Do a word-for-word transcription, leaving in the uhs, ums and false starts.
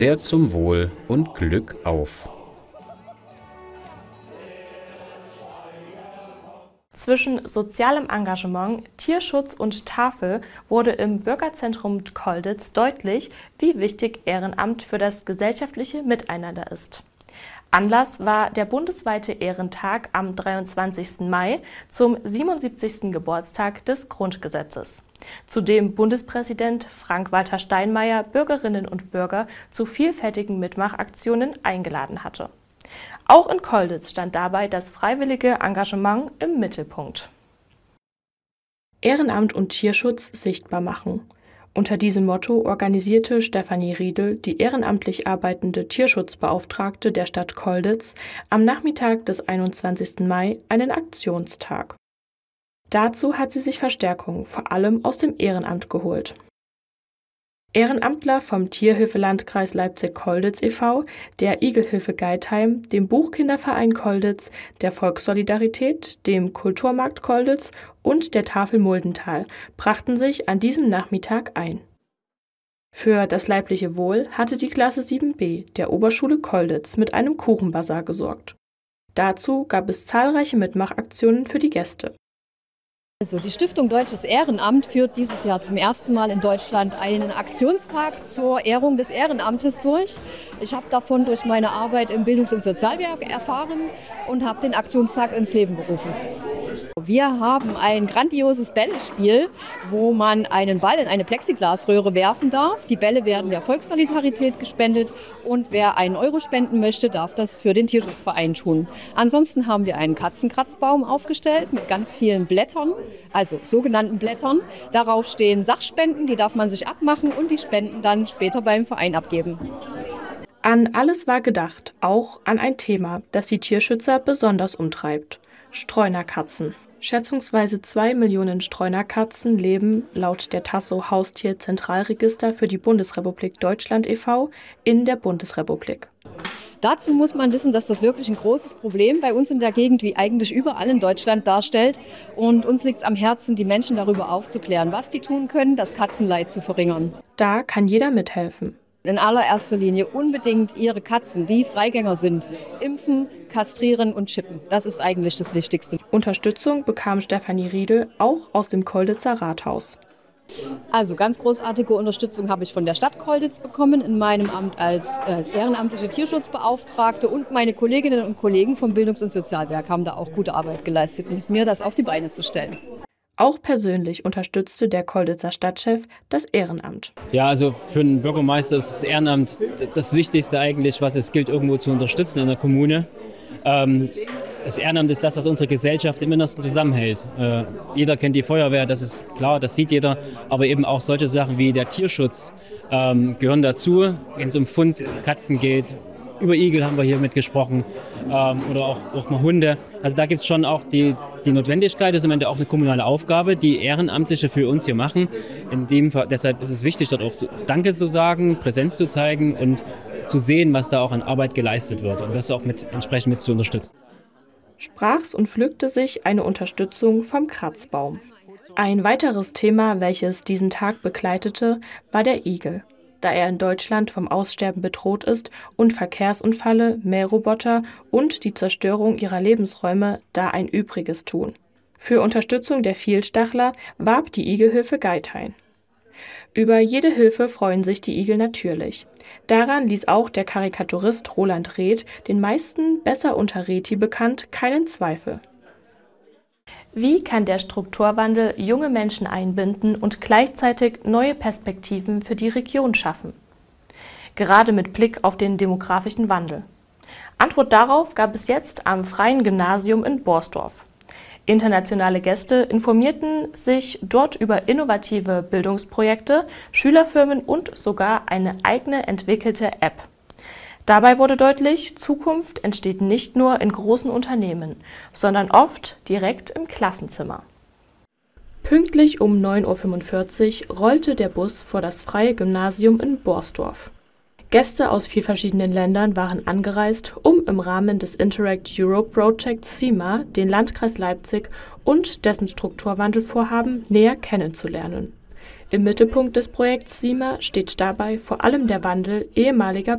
Sehr zum Wohl und Glück auf. Zwischen sozialem Engagement, Tierschutz und Tafel wurde im Bürgerzentrum Kolditz deutlich, wie wichtig Ehrenamt für das gesellschaftliche Miteinander ist. Anlass war der bundesweite Ehrentag am dreiundzwanzigsten Mai zum siebenundsiebzigsten Geburtstag des Grundgesetzes, zu dem Bundespräsident Frank-Walter Steinmeier Bürgerinnen und Bürger zu vielfältigen Mitmachaktionen eingeladen hatte. Auch in Kolditz stand dabei das freiwillige Engagement im Mittelpunkt. Ehrenamt und Tierschutz sichtbar machen. Unter diesem Motto organisierte Stefanie Riedel, die ehrenamtlich arbeitende Tierschutzbeauftragte der Stadt Kolditz, am Nachmittag des einundzwanzigsten Mai einen Aktionstag. Dazu hat sie sich Verstärkung vor allem aus dem Ehrenamt geholt. Ehrenamtler vom Tierhilfelandkreis Leipzig-Kolditz e V, der Igelhilfe Geithain, dem Buchkinderverein Kolditz, der Volkssolidarität, dem Kulturmarkt Kolditz und der Tafel Muldental brachten sich an diesem Nachmittag ein. Für das leibliche Wohl hatte die Klasse sieben b der Oberschule Kolditz mit einem Kuchenbasar gesorgt. Dazu gab es zahlreiche Mitmachaktionen für die Gäste. Also die Stiftung Deutsches Ehrenamt führt dieses Jahr zum ersten Mal in Deutschland einen Aktionstag zur Ehrung des Ehrenamtes durch. Ich habe davon durch meine Arbeit im Bildungs- und Sozialwerk erfahren und habe den Aktionstag ins Leben gerufen. Wir haben ein grandioses Bällespiel, wo man einen Ball in eine Plexiglasröhre werfen darf. Die Bälle werden der Volkssolidarität gespendet und wer einen Euro spenden möchte, darf das für den Tierschutzverein tun. Ansonsten haben wir einen Katzenkratzbaum aufgestellt mit ganz vielen Blättern, also sogenannten Blättern. Darauf stehen Sachspenden, die darf man sich abmachen und die Spenden dann später beim Verein abgeben. An alles war gedacht, auch an ein Thema, das die Tierschützer besonders umtreibt: Streunerkatzen. Schätzungsweise zwei Millionen Streunerkatzen leben laut der Tasso Haustier-Zentralregister für die Bundesrepublik Deutschland e V in der Bundesrepublik. Dazu muss man wissen, dass das wirklich ein großes Problem bei uns in der Gegend, wie eigentlich überall in Deutschland, darstellt. Und uns liegt es am Herzen, die Menschen darüber aufzuklären, was die tun können, das Katzenleid zu verringern. Da kann jeder mithelfen. In allererster Linie unbedingt Ihre Katzen, die Freigänger sind, impfen, kastrieren und chippen. Das ist eigentlich das Wichtigste. Unterstützung bekam Stefanie Riedel auch aus dem Kolditzer Rathaus. Also ganz großartige Unterstützung habe ich von der Stadt Kolditz bekommen in meinem Amt als äh, ehrenamtliche Tierschutzbeauftragte, und meine Kolleginnen und Kollegen vom Bildungs- und Sozialwerk haben da auch gute Arbeit geleistet, mit mir das auf die Beine zu stellen. Auch persönlich unterstützte der Kolditzer Stadtchef das Ehrenamt. Ja, also für einen Bürgermeister ist das Ehrenamt das Wichtigste eigentlich, was es gilt, irgendwo zu unterstützen in der Kommune. Ähm, das Ehrenamt ist das, was unsere Gesellschaft im Innersten zusammenhält. Äh, jeder kennt die Feuerwehr, das ist klar, das sieht jeder. Aber eben auch solche Sachen wie der Tierschutz ähm, gehören dazu, wenn es um Fundkatzen geht. Über Igel haben wir hier mitgesprochen, ähm, oder auch, auch mal Hunde. Also da gibt es schon auch die, die Notwendigkeit, das ist am Ende auch eine kommunale Aufgabe, die Ehrenamtliche für uns hier machen. In dem Fall, deshalb ist es wichtig, dort auch zu, Danke zu sagen, Präsenz zu zeigen und zu sehen, was da auch an Arbeit geleistet wird und das auch mit, entsprechend mit zu unterstützen. Sprach's und pflückte sich eine Unterstützung vom Kratzbaum. Ein weiteres Thema, welches diesen Tag begleitete, war der Igel. Da er in Deutschland vom Aussterben bedroht ist und Verkehrsunfälle, Mähroboter und die Zerstörung ihrer Lebensräume da ein Übriges tun. Für Unterstützung der Vielstachler warb die Igelhilfe Geithain. Über jede Hilfe freuen sich die Igel natürlich. Daran ließ auch der Karikaturist Roland Reth, den meisten besser unter Reti bekannt, keinen Zweifel. Wie kann der Strukturwandel junge Menschen einbinden und gleichzeitig neue Perspektiven für die Region schaffen? Gerade mit Blick auf den demografischen Wandel. Antwort darauf gab es jetzt am Freien Gymnasium in Borsdorf. Internationale Gäste informierten sich dort über innovative Bildungsprojekte, Schülerfirmen und sogar eine eigene entwickelte App. Dabei wurde deutlich, Zukunft entsteht nicht nur in großen Unternehmen, sondern oft direkt im Klassenzimmer. Pünktlich um neun Uhr fünfundvierzig rollte der Bus vor das Freie Gymnasium in Borsdorf. Gäste aus vier verschiedenen Ländern waren angereist, um im Rahmen des Interact Europe Projects C I M A den Landkreis Leipzig und dessen Strukturwandelvorhaben näher kennenzulernen. Im Mittelpunkt des Projekts C I M A steht dabei vor allem der Wandel ehemaliger